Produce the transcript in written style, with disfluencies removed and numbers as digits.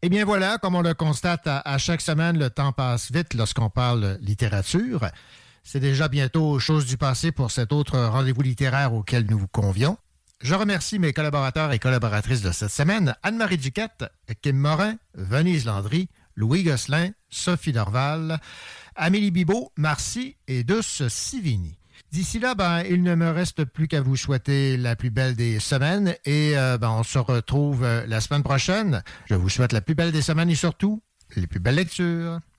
Eh bien voilà, comme on le constate à chaque semaine, le temps passe vite lorsqu'on parle littérature. C'est déjà bientôt chose du passé pour cet autre rendez-vous littéraire auquel nous vous convions. Je remercie mes collaborateurs et collaboratrices de cette semaine, Anne-Marie Duquette, Kim Morin, Venise Landry, Louis Gosselin, Sophie Dorval, Amélie Bibeau, Marcy et Douce Sivigny. D'ici là, il ne me reste plus qu'à vous souhaiter la plus belle des semaines et on se retrouve la semaine prochaine. Je vous souhaite la plus belle des semaines et surtout, les plus belles lectures.